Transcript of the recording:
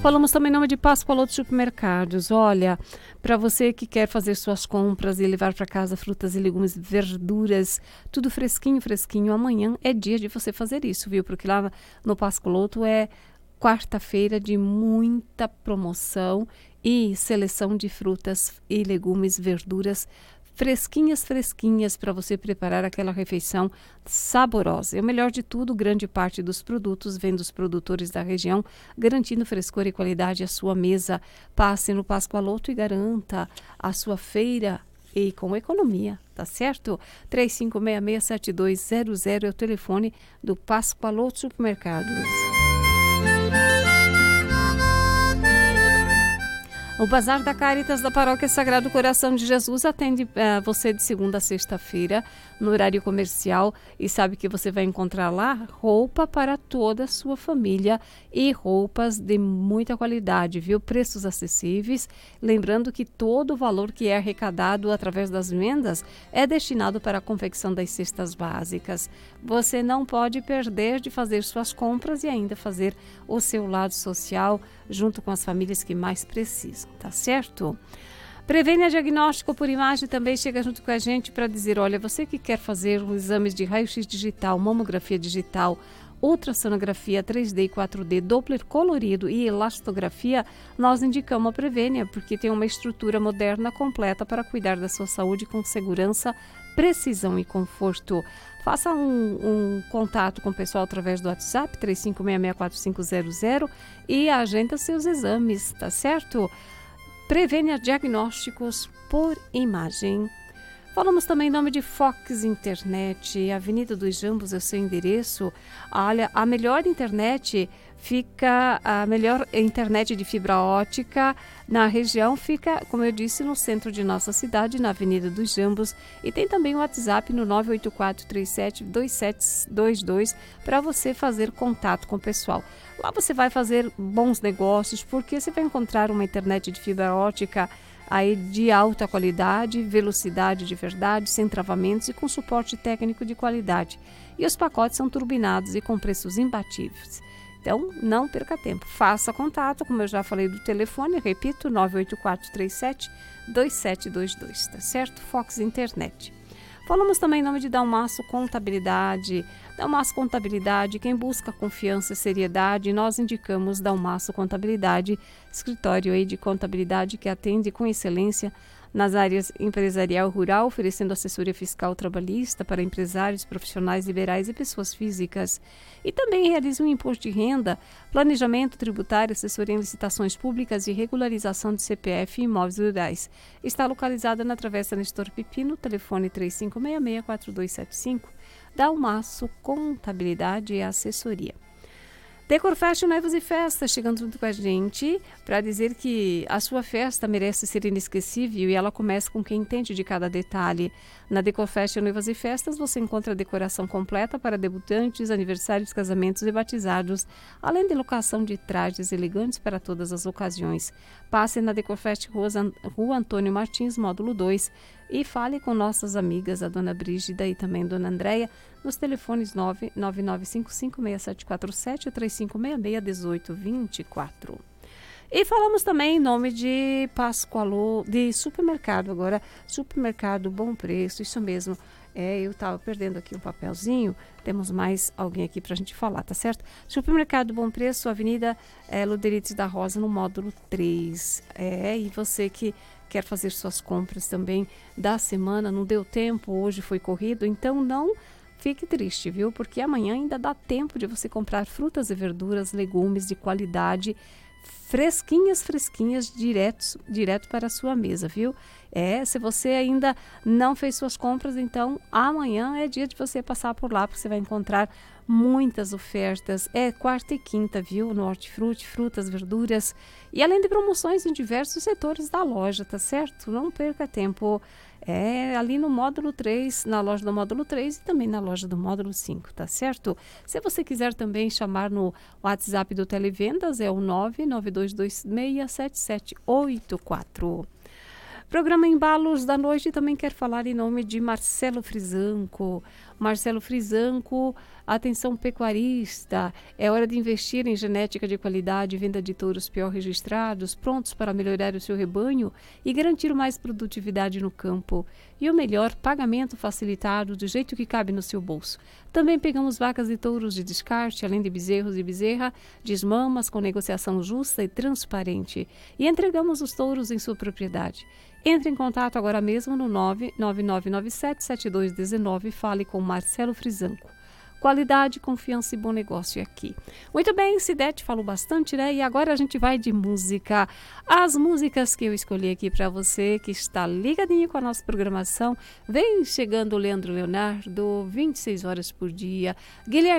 Falamos também em nome de Pascoaloto Supermercados. Olha, para você que quer fazer suas compras e levar para casa frutas e legumes, verduras, tudo fresquinho, fresquinho, amanhã é dia de você fazer isso, viu? Porque lá no Pascoaloto é quarta-feira de muita promoção e seleção de frutas e legumes, verduras fresquinhas, fresquinhas para você preparar aquela refeição saborosa. E o melhor de tudo, grande parte dos produtos vem dos produtores da região, garantindo frescor e qualidade à sua mesa. Passe no Pascoaloto e garanta a sua feira e com economia, tá certo? 3566-7200 é o telefone do Pascoaloto Supermercados. O Bazar da Caritas da Paróquia Sagrado Coração de Jesus atende você de segunda a sexta-feira no horário comercial e sabe que você vai encontrar lá roupa para toda a sua família e roupas de muita qualidade, viu? Preços acessíveis. Lembrando que todo o valor que é arrecadado através das vendas é destinado para a confecção das cestas básicas. Você não pode perder de fazer suas compras e ainda fazer o seu lado social junto com as famílias que mais precisam, tá certo? Prevênia Diagnóstico por Imagem também chega junto com a gente para dizer, olha, você que quer fazer os exames de raio-x digital, mamografia digital, ultrassonografia 3D e 4D, Doppler colorido e elastografia, nós indicamos a Prevênia, porque tem uma estrutura moderna completa para cuidar da sua saúde com segurança, precisão e conforto. Faça um contato com o pessoal através do WhatsApp 35664500 e agenda seus exames, tá certo? Prevênia Diagnósticos por Imagem. Falamos também em nome de Fox Internet, Avenida dos Jambos é o seu endereço. Olha, a melhor internet de fibra ótica na região fica, como eu disse, no centro de nossa cidade, na Avenida dos Jambos. E tem também o WhatsApp no 984372722 para você fazer contato com o pessoal. Lá você vai fazer bons negócios, porque você vai encontrar uma internet de fibra ótica aí de alta qualidade, velocidade de verdade, sem travamentos e com suporte técnico de qualidade. E os pacotes são turbinados e com preços imbatíveis. Então, não perca tempo. Faça contato, como eu já falei do telefone, repito, 984372722, tá certo? Fox Internet. Falamos também em nome de Dalmaço Contabilidade. Dalmaço Contabilidade, quem busca confiança e seriedade, nós indicamos Dalmaço Contabilidade, escritório aí de contabilidade que atende com excelência nas áreas empresarial e rural, oferecendo assessoria fiscal trabalhista para empresários, profissionais liberais e pessoas físicas. E também realiza um imposto de renda, planejamento tributário, assessoria em licitações públicas e regularização de CPF e imóveis rurais. Está localizada na Travessa Nestor Pipino, telefone 3566-4275, Dalmaço Contabilidade e Assessoria. Decor Fashion Noivas e Festas chegando junto com a gente para dizer que a sua festa merece ser inesquecível e ela começa com quem entende de cada detalhe. Na Decor Fashion Noivas e Festas você encontra a decoração completa para debutantes, aniversários, casamentos e batizados, além de locação de trajes elegantes para todas as ocasiões. Passe na Decor Fest Rua Antônio Martins, módulo 2, e fale com nossas amigas, a dona Brígida e também a dona Andréia, nos telefones 999556747 ou 3566-1824. E falamos também em nome de Pascoaloto, de supermercado agora, supermercado Bom Preço, isso mesmo. Eu estava perdendo aqui um papelzinho, temos mais alguém aqui para a gente falar, tá certo? Supermercado Bom Preço, Avenida Luderites da Rosa, no módulo 3. E você que quer fazer suas compras também da semana, não deu tempo, hoje foi corrido, então não fique triste, viu? Porque amanhã ainda dá tempo de você comprar frutas e verduras, legumes de qualidade, fresquinhas, direto para a sua mesa, viu? Se você ainda não fez suas compras, então amanhã é dia de você passar por lá, porque você vai encontrar muitas ofertas. Quarta e quinta, viu? No Hortifruti, frutas, verduras e além de promoções em diversos setores da loja, tá certo? Não perca tempo. Ali no módulo 3, na loja do módulo 3 e também na loja do módulo 5, tá certo? Se você quiser também chamar no WhatsApp do Televendas, é o 992267784. Programa Embalos da Noite também quer falar em nome de Marcelo Frisanco. Marcelo Frisanco, atenção pecuarista, é hora de investir em genética de qualidade e venda de touros pior registrados, prontos para melhorar o seu rebanho e garantir mais produtividade no campo. E o melhor, pagamento facilitado do jeito que cabe no seu bolso. Também pegamos vacas e touros de descarte, além de bezerros e bezerra, desmamas com negociação justa e transparente. E entregamos os touros em sua propriedade. Entre em contato agora mesmo no 99997-7219 e fale com Marcelo Frisanco. Qualidade, confiança e bom negócio aqui. Muito bem, Cidete falou bastante, né? E agora a gente vai de música. As músicas que eu escolhi aqui para você, que está ligadinho com a nossa programação. Vem chegando o Leandro Leonardo, 26 horas por dia. Guilherme